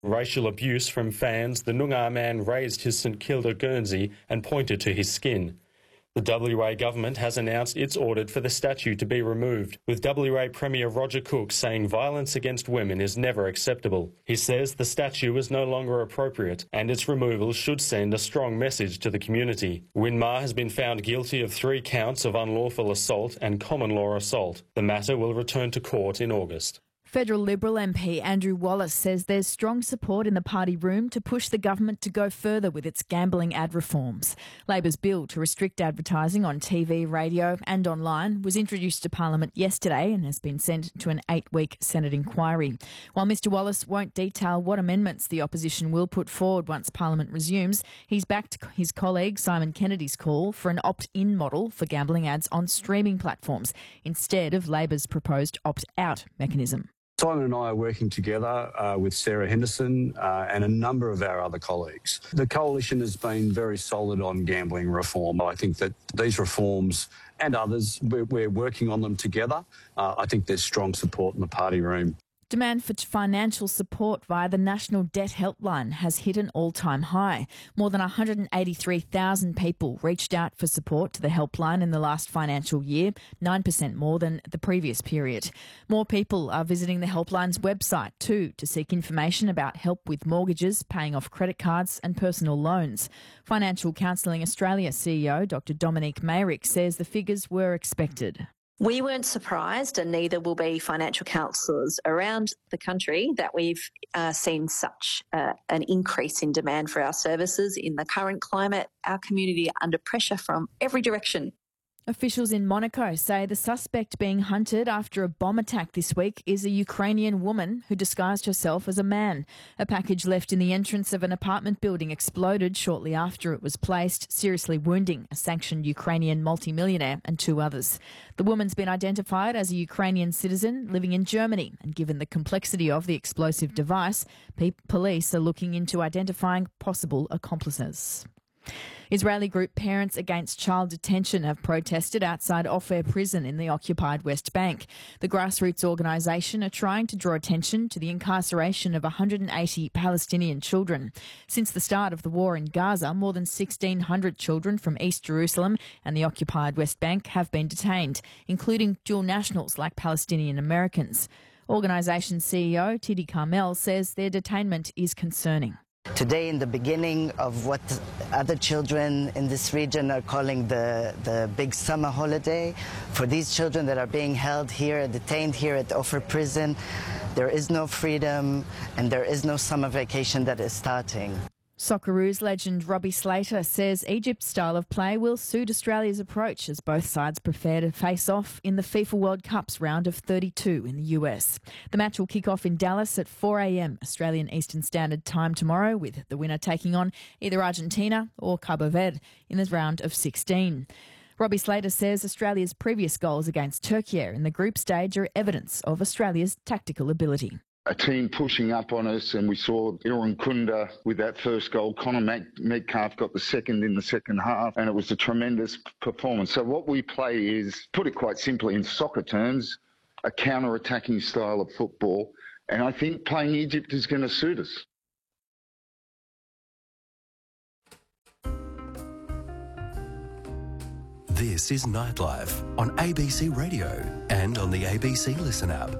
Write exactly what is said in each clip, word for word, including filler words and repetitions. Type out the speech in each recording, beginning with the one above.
Racial abuse from fans, the Noongar man raised his St Kilda Guernsey and pointed to his skin. The W A government has announced it's ordered for the statue to be removed, with W A Premier Roger Cook saying violence against women is never acceptable. He says the statue is no longer appropriate and its removal should send a strong message to the community. Winmar has been found guilty of three counts of unlawful assault and common law assault. The matter will return to court in August. Federal Liberal M P Andrew Wallace says there's strong support in the party room to push the government to go further with its gambling ad reforms. Labor's bill to restrict advertising on T V, radio and online was introduced to Parliament yesterday and has been sent to an eight-week Senate inquiry. While Mr Wallace won't detail what amendments the opposition will put forward once Parliament resumes, he's backed his colleague Simon Kennedy's call for an opt-in model for gambling ads on streaming platforms instead of Labor's proposed opt-out mechanism. Simon and I are working together uh, with Sarah Henderson uh, and a number of our other colleagues. The coalition has been very solid on gambling reform. I think that these reforms and others, we're, we're working on them together. Uh, I think there's strong support in the party room. Demand for financial support via the National Debt Helpline has hit an all-time high. More than one hundred eighty-three thousand people reached out for support to the helpline in the last financial year, nine percent more than the previous period. More people are visiting the helpline's website too to seek information about help with mortgages, paying off credit cards and personal loans. Financial Counselling Australia C E O Doctor Dominique Mayrick says the figures were expected. We weren't surprised, and neither will be financial counsellors around the country, that we've uh, seen such uh, an increase in demand for our services. In the current climate, our community are under pressure from every direction. Officials in Monaco say the suspect being hunted after a bomb attack this week is a Ukrainian woman who disguised herself as a man. A package left in the entrance of an apartment building exploded shortly after it was placed, seriously wounding a sanctioned Ukrainian multimillionaire and two others. The woman's been identified as a Ukrainian citizen living in Germany, and given the complexity of the explosive device, pe- police are looking into identifying possible accomplices. Israeli group Parents Against Child Detention have protested outside Ofer prison in the occupied West Bank. The grassroots organisation are trying to draw attention to the incarceration of one hundred eighty Palestinian children. Since the start of the war in Gaza, more than sixteen hundred children from East Jerusalem and the occupied West Bank have been detained, including dual nationals like Palestinian Americans. Organisation C E O Tidi Carmel says their detainment is concerning. Today, in the beginning of what other children in this region are calling the, the big summer holiday, for these children that are being held here, detained here at Ofer prison, there is no freedom and there is no summer vacation that is starting. Socceroos legend Robbie Slater says Egypt's style of play will suit Australia's approach as both sides prepare to face off in the FIFA World Cup's round of thirty-two in the U S. The match will kick off in Dallas at four a m Australian Eastern Standard Time tomorrow, with the winner taking on either Argentina or Cabo Verde in the round of sixteen. Robbie Slater says Australia's previous goals against Turkey in the group stage are evidence of Australia's tactical ability. A team pushing up on us, and we saw Iran Kunda with that first goal. Connor Metcalf got the second in the second half, and it was a tremendous performance. So what we play is, put it quite simply in soccer terms, a counter-attacking style of football, and I think playing Egypt is going to suit us. This is Nightlife on A B C Radio and on the A B C Listen app.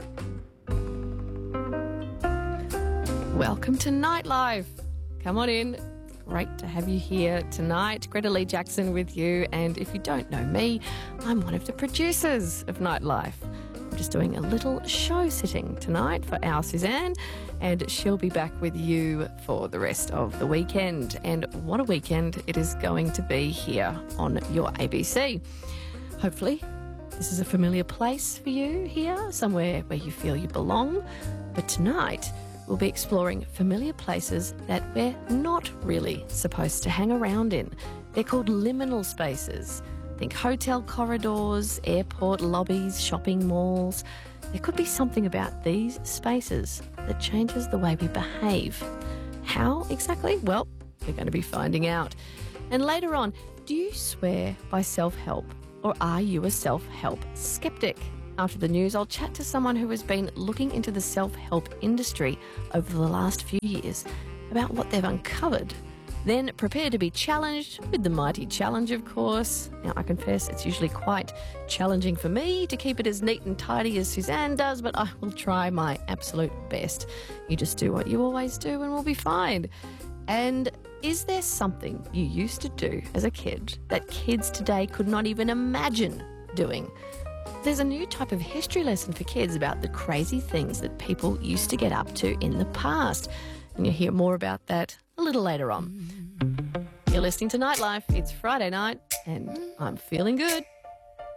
Welcome to Nightlife. Come on in. Great to have you here tonight. Greta Lee Jackson with you. And if you don't know me, I'm one of the producers of Nightlife. I'm just doing a little show sitting tonight for our Suzanne, and she'll be back with you for the rest of the weekend. And what a weekend it is going to be here on your A B C. Hopefully, this is a familiar place for you here, somewhere where you feel you belong. But tonight, we'll be exploring familiar places that we're not really supposed to hang around in. They're called liminal spaces. Think hotel corridors, airport lobbies, shopping malls. There could be something about these spaces that changes the way we behave. How exactly? Well, we're going to be finding out. And later on, do you swear by self-help, or are you a self-help skeptic? After the news, I'll chat to someone who has been looking into the self-help industry over the last few years about what they've uncovered. Then prepare to be challenged with the mighty challenge, of course. Now, I confess it's usually quite challenging for me to keep it as neat and tidy as Suzanne does, but I will try my absolute best. You just do what you always do and we'll be fine. And is there something you used to do as a kid that kids today could not even imagine doing? There's a new type of history lesson for kids about the crazy things that people used to get up to in the past. And you'll hear more about that a little later on. You're listening to Nightlife. It's Friday night and I'm feeling good.